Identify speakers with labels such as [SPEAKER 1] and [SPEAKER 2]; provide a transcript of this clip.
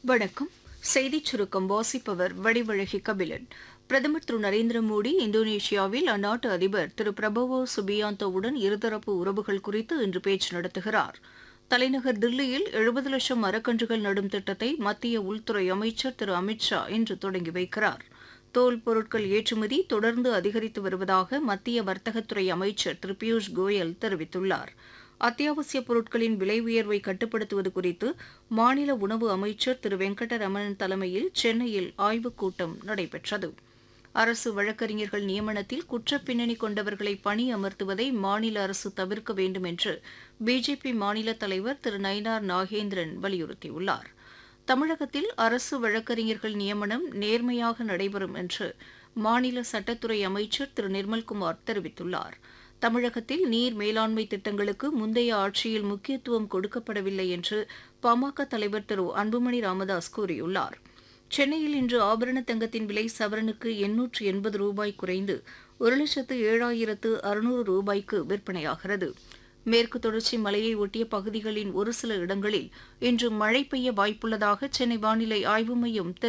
[SPEAKER 1] வணக்கம். செய்திச் சுருக்கம் வாசிப்பவர் வடிவழகி கபிலன். பிரதமர் திரு நரேந்திர மோடி இந்தோனேஷியாவில் அந்நாட்டு அதிபர் திரு பிரபவோ சுபியாந்தோவுடன் இருதரப்பு உறவுகள் குறித்து இன்று பேச்சு நடத்துகிறார். தலைநகர் தில்லியில் 70 லட்சம் மரக்கன்றுகள் நடும் திட்டத்தை மத்திய உள்துறை அமைச்சர் திரு அமித் ஷா இன்று தொடங்கி வைக்கிறார். தோல் பொருட்கள் ஏற்றுமதி தொடர்ந்து அதிகரித்து வருவதாக மத்திய வர்த்தகத்துறை அமைச்சர் திரு பியூஷ் கோயல் தெரிவித்துள்ளார். அத்தியாவசிய பொருட்களின் விலை உயர்வை கட்டுப்படுத்துவது குறித்து மாநில உணவு அமைச்சர் திரு வெங்கடரமணன் தலைமையில் சென்னையில் ஆய்வுக் கூட்டம் நடைபெற்றது. அரசு வழக்கறிஞர்கள் நியமனத்தில் குற்றப் பின்னணி கொண்டவர்களை பணி அமர்த்துவதை மாநில அரசு தவிர்க்க வேண்டும் என்று பிஜேபி மாநில தலைவர் திரு நயினார் நாகேந்திரன் வலியுறுத்தியுள்ளார். தமிழகத்தில் அரசு வழக்கறிஞர்கள் நியமனம் நேர்மையாக நடைபெறும் என்று மாநில சட்டத்துறை அமைச்சர் திரு நிர்மல்குமார் தெரிவித்துள்ளார். தமிழகத்தில் நீர் மேலாண்மை திட்டங்களுக்கு முந்தைய ஆட்சியில் முக்கியத்துவம் கொடுக்கப்படவில்லை என்று பாமக தலைவர் திரு அன்புமணி ராமதாஸ் கூறியுள்ளார். சென்னையில் இன்று ஆபரண தங்கத்தின் விலை சவரனுக்கு 880 ரூபாய் குறைந்து 1,07,600 ரூபாய்க்கு விற்பனையாகிறது. மேற்கு தொடர்ச்சி மலையை ஒட்டிய பகுதிகளின் ஒரு சில இடங்களில் இன்று மழை பெய்ய வாய்ப்புள்ளதாக சென்னை வானிலை ஆய்வு மையம்